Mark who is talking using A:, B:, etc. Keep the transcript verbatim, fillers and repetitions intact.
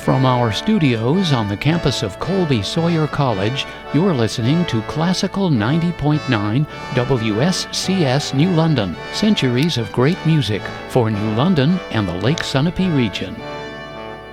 A: From our studios on the campus of Colby Sawyer College, you're listening to Classical ninety point nine W S C S New London, centuries of great music for New London and the Lake Sunapee region.